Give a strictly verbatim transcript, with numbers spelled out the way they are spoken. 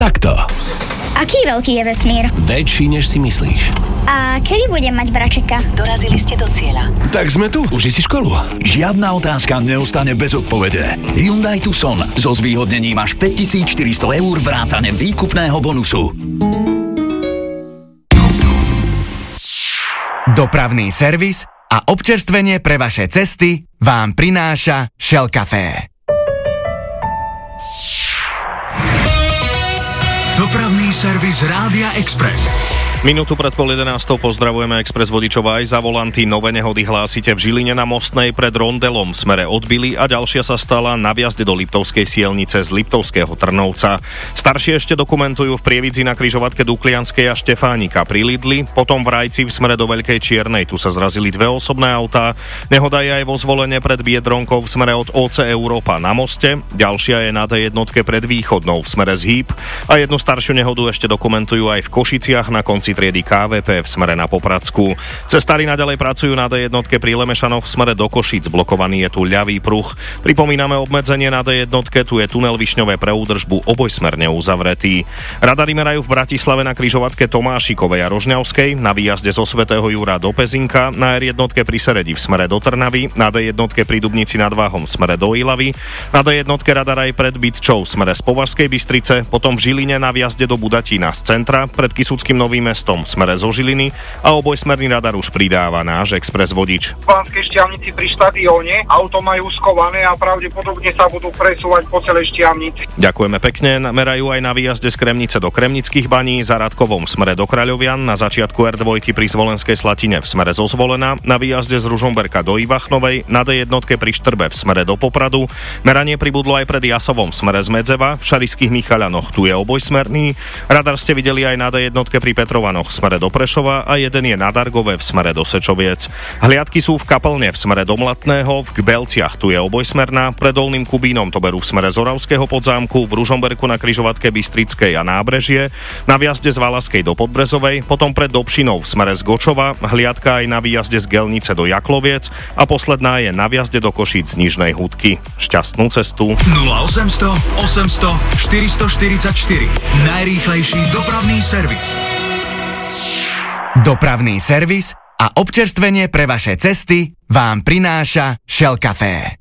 Takto. Aký veľký je vesmír? Väčší, než si myslíš. A kedy budem mať bračeka? Dorazili ste do cieľa. Tak sme tu. Už si školu. Žiadna otázka neostane bez odpovede. Hyundai Tucson so zvýhodnením až päťtisícštyristo eur vrátane výkupného bonusu. Dopravný servis a občerstvenie pre vaše cesty vám prináša Shell Café. Dopravný servis Rádia Express. Minútu pred pol jedenástou pozdravujeme Express vodičov aj za volanty. Nové nehody hlásite v Žiline na Mostnej pred Rondelom v smere od Bily a ďalšia sa stala na vjazde do Liptovskej Sielnice z Liptovského Trnovca. Staršie ešte dokumentujú v Prievidzi na križovatke Duklianskej a Štefánika pri Lidli, potom v Rajci v smere do Veľkej Čiernej. Tu sa zrazili dve osobné autá. Nehoda je aj vo Zvolene pred Biedronkou v smere od ó cé Európa na Moste. Ďalšia je na dé jednotke pred Východnou v smere z Híb a jednu staršiu nehodu ešte dokumentujú aj v Košiciach na konci triedy ká vé pé v smere na Popradsku. Cestári naďalej pracujú na dé jednotke pri Lemešanoch v smere do Košíc. Blokovaný je tu ľavý pruh. Pripomíname obmedzenie na dé jednotke, tu je tunel Višňové pre údržbu obojsmerne uzavretý. Radary merajú v Bratislave na križovatke Tomášikovej a Rožňavskej, na výjazde zo Svätého Jura do Pezinka, na er jednotke pri Seredi v smere do Trnavy, na dé jednotke pri Dubnici nad Váhom v smere do Ilavy, na dé jednotke radar aj pred Bytčou v smere z Považskej Bystrice, potom v Žiline na výjazde do Budatína z centra, pred Kysuckým Novým Mestom v smere zo Žiliny a obojsmerný radar už pridáva náš Express vodič. V Banskej Štiavnici pri štadióne auto majú skované a pravdepodobne sa budú presúvať po celej Štiavnici. Ďakujeme pekne. Merajú aj na výjazde z Kremnice do Kremnických baní, za Radkovom v smere do Kráľovian, na začiatku er dva pri Zvolenskej Slatine v smere zo Zvolena, na výjazde z Ružomberka do Ivachnovej, na dé jednotke pri Štrbe v smere do Popradu. Meranie pribudlo aj pred Jasovom v smere z Medzeva, v Šarišských Michaľanoch tu je obojsmerný. Radar ste videli aj na dé jednotke pri Petrovanoch v smere do Prešova a jeden je na Dargove v smere do Sečoviec. Hliadky sú v Kapelne v smere do Mlatného, v Gbelciach tu je obojsmerná, pred Dolným Kubínom to berú v smere z Oravského Podzámku, v Ružomberku na križovatke Bystrickej a Nábrežie, na výjazde z Valaskej do Podbrezovej, potom pred Dobšinou v smere z Gočova, hliadka aj na výjazde z Gelnice do Jakloviec a posledná je na výjazde do Košíc z Nižnej Hudky. Šťastnú cestu. nula osemsto osemsto štyristoštyridsaťštyri. Najrýchlejší dopravný servis. Dopravný servis a občerstvenie pre vaše cesty vám prináša Shell Café.